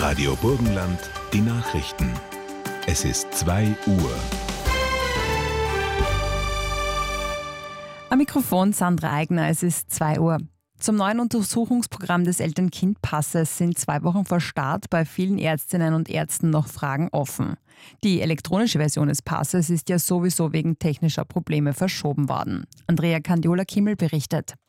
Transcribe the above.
Radio Burgenland, die Nachrichten. Es ist 2 Uhr. Am Mikrofon Sandra Eigner, es ist 2 Uhr. Zum neuen Untersuchungsprogramm des Eltern-Kind-Passes sind 2 Wochen vor Start bei vielen Ärztinnen und Ärzten noch Fragen offen. Die elektronische Version des Passes ist ja sowieso wegen technischer Probleme verschoben worden. Andrea Candiola-Kimmel berichtet.